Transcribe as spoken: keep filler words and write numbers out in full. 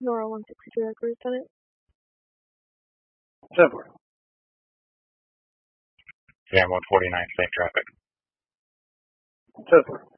Nora one sixty-two, Echo Lieutenant. Simpler. Jam one forty-nine, safe traffic. Simpler.